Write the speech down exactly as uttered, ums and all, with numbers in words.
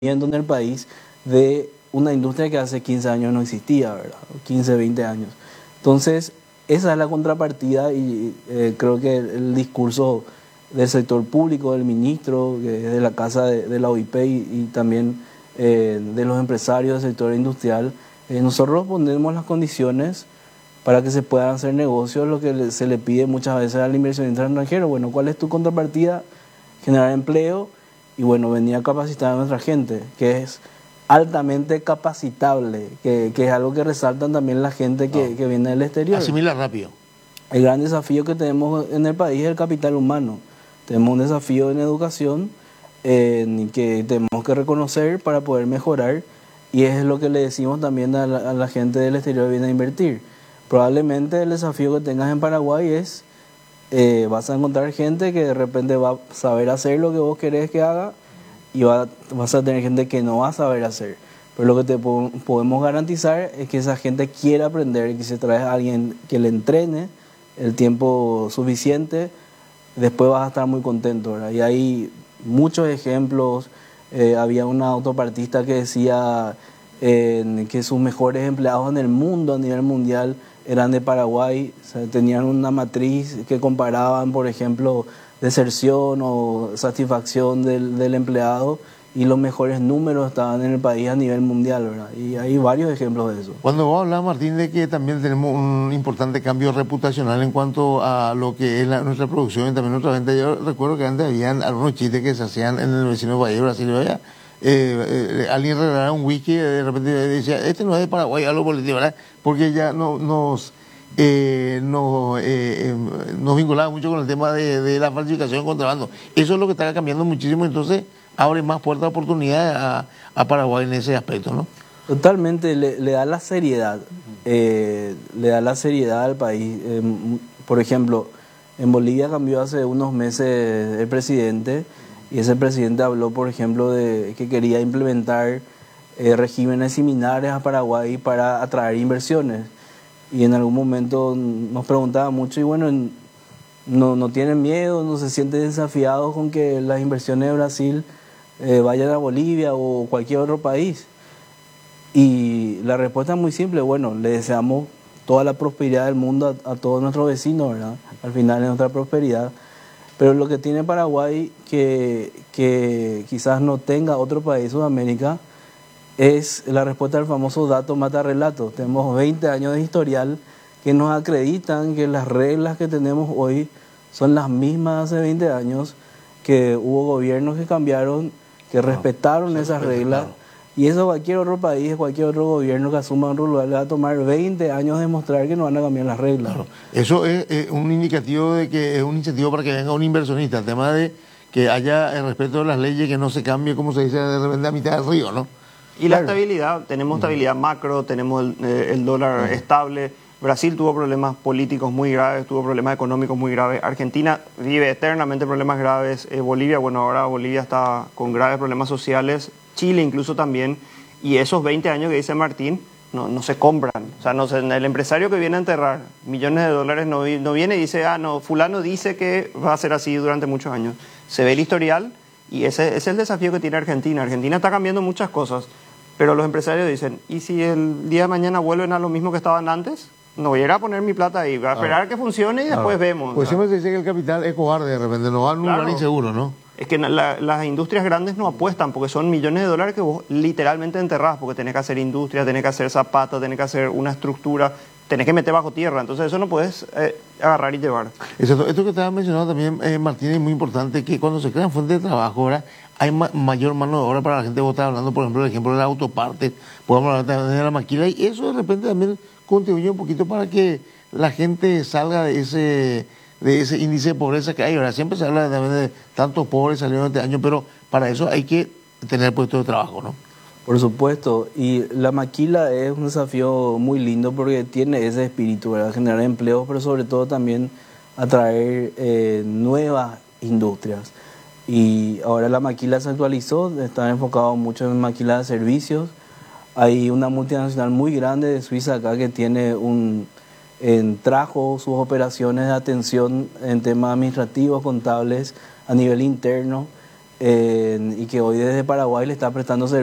en el país de una industria que hace quince años no existía, ¿verdad? quince, veinte años. Entonces, esa es la contrapartida y eh, creo que el, el discurso del sector público, del ministro, que es de la Casa de, de la O I P y, y también eh, de los empresarios del sector industrial, eh, nosotros ponemos las condiciones para que se puedan hacer negocios, lo que le, se le pide muchas veces al inversionista extranjero. Bueno, ¿cuál es tu contrapartida? Generar empleo y, bueno, venir a capacitar a nuestra gente, que es altamente capacitable, que, que es algo que resaltan también la gente que, no. que viene del exterior. Asimila rápido. El gran desafío que tenemos en el país es el capital humano. Tenemos un desafío en educación eh, que tenemos que reconocer para poder mejorar, y es lo que le decimos también a la, a la gente del exterior que viene a invertir. Probablemente el desafío que tengas en Paraguay es, eh, vas a encontrar gente que de repente va a saber hacer lo que vos querés que haga y va, vas a tener gente que no va a saber hacer. Pero lo que te po podemos garantizar es que esa gente quiera aprender y que se trae a alguien que le entrene el tiempo suficiente, después vas a estar muy contento, ¿verdad? Y hay muchos ejemplos. Eh, había una autopartista que decía eh, que sus mejores empleados en el mundo, a nivel mundial, eran de Paraguay. O sea, tenían una matriz que comparaban, por ejemplo, deserción o satisfacción del, del empleado, y los mejores números estaban en el país a nivel mundial, ¿verdad? Y hay varios ejemplos de eso. Cuando vos hablabas, Martín, de que también tenemos un importante cambio reputacional en cuanto a lo que es la, nuestra producción y también nuestra venta, yo recuerdo que antes habían algunos chistes que se hacían en el vecino país de Brasil, ¿verdad? Eh, eh, alguien regalaba un whisky, de repente decía, este no es de Paraguay, algo político, ¿verdad? Porque ya no, nos, eh, nos, eh, eh, nos vinculaba mucho con el tema de, de la falsificación, contrabando. Eso es lo que está cambiando muchísimo, entonces abre más puertas de oportunidad a, a Paraguay en ese aspecto, ¿no? Totalmente, le, le da la seriedad, eh, le da la seriedad al país. Eh, por ejemplo, en Bolivia cambió hace unos meses el presidente, y ese presidente habló, por ejemplo, de que quería implementar eh, regímenes similares a Paraguay para atraer inversiones. Y en algún momento nos preguntaba mucho, y bueno, no, no tienen miedo, no se sienten desafiados con que las inversiones de Brasil eh, vayan a Bolivia o cualquier otro país. Y la respuesta es muy simple: bueno, le deseamos toda la prosperidad del mundo a, a todos nuestros vecinos, ¿verdad? Al final es nuestra prosperidad. Pero lo que tiene Paraguay, que, que quizás no tenga otro país de Sudamérica, es la respuesta al famoso dato mata relato. Tenemos veinte años de historial que nos acreditan que las reglas que tenemos hoy son las mismas hace veinte años, que hubo gobiernos que cambiaron, que no, respetaron esas reglas. Claro. Y eso cualquier otro país, cualquier otro gobierno que asuma un rol, le va a tomar veinte años demostrar que no van a cambiar las reglas. Claro. Eso es, es un indicativo de que es un incentivo para que venga un inversionista. El tema de que haya el respeto de las leyes, que no se cambie, como se dice, de repente a mitad del río, ¿no? Y claro, la estabilidad, tenemos estabilidad macro, tenemos el, eh, el dólar uh-huh. estable. Brasil tuvo problemas políticos muy graves, tuvo problemas económicos muy graves. Argentina vive eternamente problemas graves. Eh, Bolivia, bueno, ahora Bolivia está con graves problemas sociales. Chile incluso también. Y esos veinte años que dice Martín no, no se compran. O sea, no se, el empresario que viene a enterrar millones de dólares no, no viene y dice, ah, no, fulano dice que va a ser así durante muchos años. Se ve el historial y ese, ese es el desafío que tiene Argentina. Argentina está cambiando muchas cosas, pero los empresarios dicen, ¿y si el día de mañana vuelven a lo mismo que estaban antes? No voy a ir a poner mi plata ahí, voy a esperar ah, que funcione y después ah, vemos. Pues siempre se dice que el capital es cobarde, de repente nos va a un lugar claro. inseguro, ¿no? Es que la, las industrias grandes no apuestan porque son millones de dólares que vos literalmente enterrás, porque tenés que hacer industria, tenés que hacer zapatos, tenés que hacer una estructura, tenés que meter bajo tierra, entonces eso no puedes eh, agarrar y llevar. Exacto. Esto que estaba mencionando también, eh, Martín, es muy importante, que cuando se crean fuentes de trabajo ahora hay ma mayor mano de obra para la gente. Vos estás hablando, por ejemplo, del ejemplo de la autoparte, podemos hablar también de la maquila, y eso de repente también contribuye un poquito para que la gente salga de ese de ese índice de pobreza que hay. Ahora siempre se habla también de tantos pobres salieron este año, pero para eso hay que tener puestos de trabajo, ¿no? Por supuesto, y la maquila es un desafío muy lindo porque tiene ese espíritu, ¿verdad? Generar empleos, pero sobre todo también atraer eh, nuevas industrias. Y ahora la maquila se actualizó, está enfocado mucho en maquila de servicios. Hay una multinacional muy grande de Suiza acá que tiene un... En, trajo sus operaciones de atención en temas administrativos, contables, a nivel interno, eh, y que hoy desde Paraguay le está prestando servicio